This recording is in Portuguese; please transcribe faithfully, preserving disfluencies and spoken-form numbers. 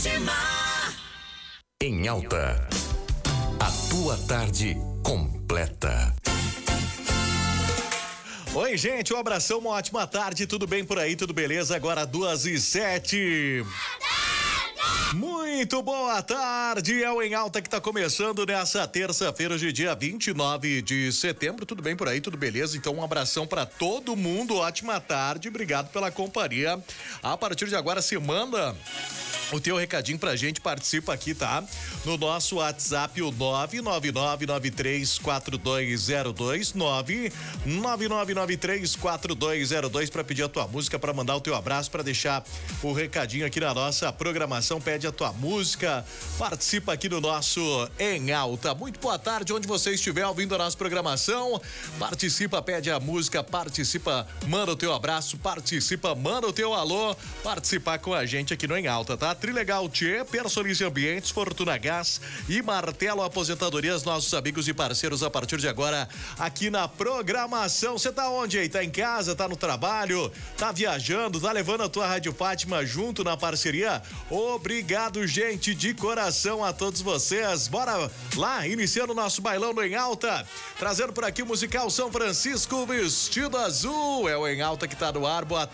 Em Alta, a tua tarde completa. Oi, gente, um abração, uma ótima tarde, tudo bem por aí, tudo beleza? Agora duas e sete. Muito boa tarde, é o Em Alta que tá começando nessa terça-feira de dia vinte e nove de setembro, tudo bem por aí, tudo beleza? Então um abração pra todo mundo, ótima tarde, obrigado pela companhia. A partir de agora se manda o teu recadinho pra gente, participa aqui, tá? No nosso WhatsApp, o nove nove nove nove três quatro dois zero dois, nove nove nove nove três quatro dois zero dois, pra pedir a tua música, pra mandar o teu abraço, pra deixar o recadinho aqui na nossa programação, pede a tua música, participa aqui no nosso Em Alta. Muito boa tarde, onde você estiver ouvindo a nossa programação, participa, pede a música, participa, manda o teu abraço, participa, manda o teu alô, participar com a gente aqui no Em Alta, tá? Trilegal Tchê, Personalize Ambientes, Fortuna Gás e Martelo Aposentadorias, nossos amigos e parceiros a partir de agora aqui na programação. Você tá onde aí? Tá em casa, tá no trabalho, tá viajando, tá levando a tua Rádio Fátima junto na parceria? Obrigado, gente, de coração a todos vocês. Bora lá, iniciando o nosso bailão no Em Alta, trazendo por aqui o musical São Francisco Vestido Azul. É o Em Alta que tá no ar. Boa